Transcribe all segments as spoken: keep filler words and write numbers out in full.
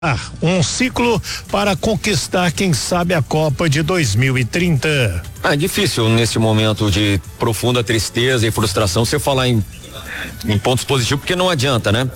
Ah, um ciclo para conquistar, quem sabe, a Copa de dois mil e trinta. Ah, é difícil nesse momento de profunda tristeza e frustração você falar em, em pontos positivos, porque não adianta, né?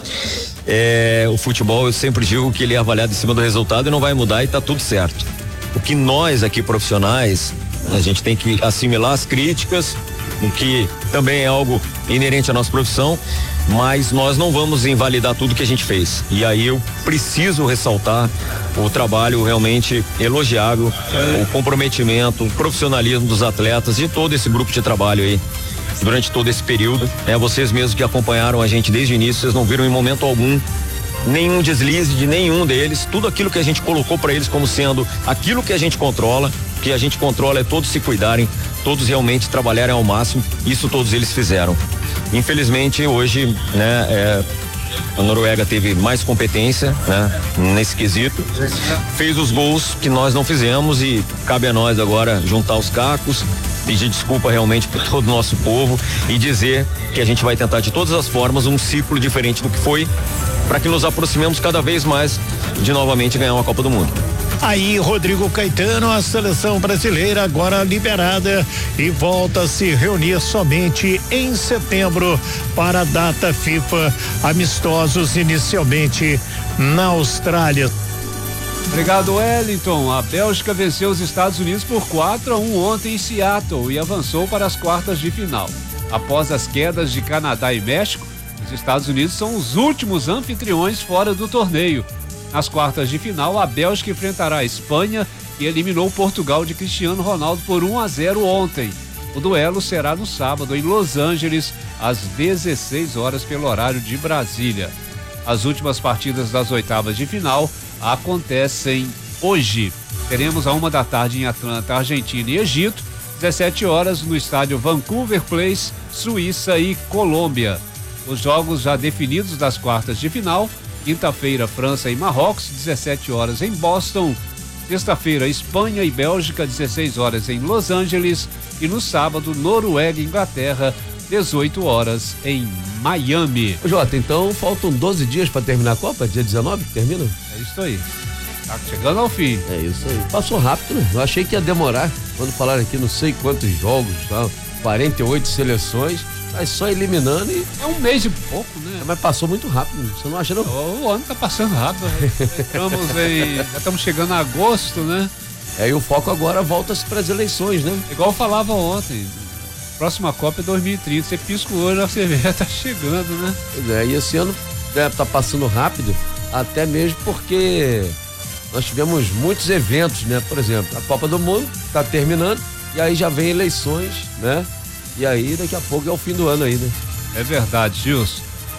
É, o futebol, eu sempre digo que ele é avaliado em cima do resultado e não vai mudar e tá tudo certo. O que nós aqui profissionais, a gente tem que assimilar as críticas, o que também é algo inerente à nossa profissão, mas nós não vamos invalidar tudo que a gente fez. E aí eu preciso ressaltar o trabalho realmente elogiável, o comprometimento, o profissionalismo dos atletas, de todo esse grupo de trabalho aí durante todo esse período. É, vocês mesmos que acompanharam a gente desde o início, vocês não viram em momento algum nenhum deslize de nenhum deles. Tudo aquilo que a gente colocou para eles como sendo aquilo que a gente controla, que a gente controla é todos se cuidarem, todos realmente trabalharem ao máximo. Isso todos eles fizeram. Infelizmente hoje, né, é, a Noruega teve mais competência, né, nesse quesito, fez os gols que nós não fizemos e cabe a nós agora juntar os cacos, pedir desculpa realmente para todo o nosso povo e dizer que a gente vai tentar de todas as formas um ciclo diferente do que foi, para que nos aproximemos cada vez mais de novamente ganhar uma Copa do Mundo. Aí, Rodrigo Caetano, a seleção brasileira agora liberada e volta a se reunir somente em setembro para a data FIFA, amistosos inicialmente na Austrália. Obrigado, Wellington. A Bélgica venceu os Estados Unidos por quatro a um ontem em Seattle e avançou para as quartas de final. Após as quedas de Canadá e México, os Estados Unidos são os últimos anfitriões fora do torneio. Nas quartas de final, a Bélgica enfrentará a Espanha, que eliminou Portugal de Cristiano Ronaldo por um a zero ontem. O duelo será no sábado em Los Angeles, às dezesseis horas pelo horário de Brasília. As últimas partidas das oitavas de final acontecem hoje. Teremos a uma da tarde em Atlanta, Argentina e Egito, dezessete horas no estádio Vancouver Place, Suíça e Colômbia. Os jogos já definidos das quartas de final: quinta-feira, França e Marrocos, dezessete horas em Boston. Sexta-feira, Espanha e Bélgica, dezesseis horas em Los Angeles. E no sábado, Noruega e Inglaterra, dezoito horas em Miami. Ô, Jota, então faltam doze dias para terminar a Copa? Dia dezenove que termina? É isso aí. Tá chegando ao fim. É isso aí. Passou rápido, né? Eu achei que ia demorar. Quando falaram aqui não sei quantos jogos, tá? quarenta e oito seleções. Mas só eliminando e... É um mês e pouco, né? É, mas passou muito rápido, você não acha não? O ano tá passando rápido. Estamos em... Já estamos chegando a agosto, né? É, e o foco agora volta-se para as eleições, né? Igual eu falava ontem, próxima Copa é dois mil e trinta, você pisca o olho, você vê, tá chegando, né? Pois é, e esse ano né, tá passando rápido, até mesmo porque nós tivemos muitos eventos, né? Por exemplo, a Copa do Mundo tá terminando e aí já vem eleições, né? E aí, daqui a pouco é o fim do ano aí, né? É verdade, Gilson.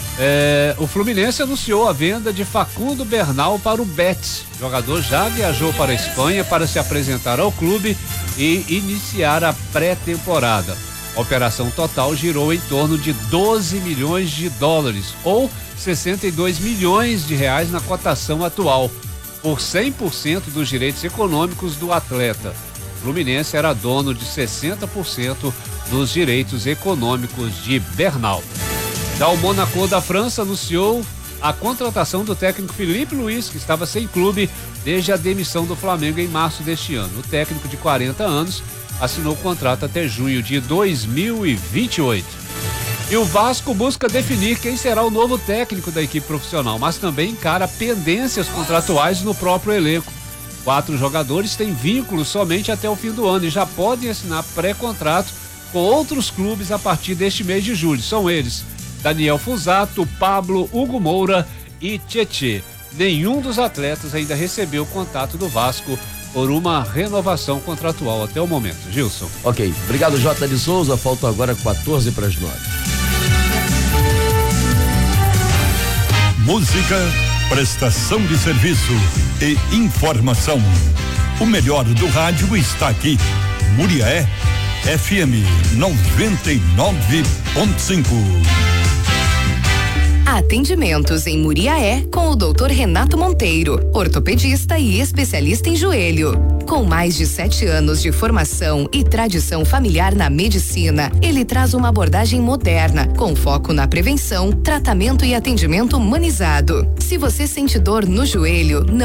É, o Fluminense anunciou a venda de Facundo Bernal para o Betis. O jogador já viajou para a Espanha para se apresentar ao clube e iniciar a pré-temporada. A operação total girou em torno de doze milhões de dólares, ou sessenta e dois milhões de reais na cotação atual, por cem por cento dos direitos econômicos do atleta. O Fluminense era dono de sessenta por cento dos direitos econômicos de Bernal. Já o Monaco da França anunciou a contratação do técnico Felipe Luiz, que estava sem clube desde a demissão do Flamengo em março deste ano. O técnico de quarenta anos assinou o contrato até junho de dois mil e vinte e oito. E o Vasco busca definir quem será o novo técnico da equipe profissional, mas também encara pendências contratuais no próprio elenco. Quatro jogadores têm vínculos somente até o fim do ano e já podem assinar pré-contrato com outros clubes a partir deste mês de julho. São eles: Daniel Fusato, Pablo, Hugo Moura e Tietê. Nenhum dos atletas ainda recebeu o contato do Vasco por uma renovação contratual até o momento. Gilson. Ok, obrigado, Jota de Souza. Faltam agora quatorze para as nove. Música, prestação de serviço e informação. O melhor do rádio está aqui. Muriaé F M noventa e nove ponto cinco. Atendimentos em Muriaé com o doutor Renato Monteiro, ortopedista e especialista em joelho. Com mais de sete anos de formação e tradição familiar na medicina, ele traz uma abordagem moderna, com foco na prevenção, tratamento e atendimento humanizado. Se você sente dor no joelho, não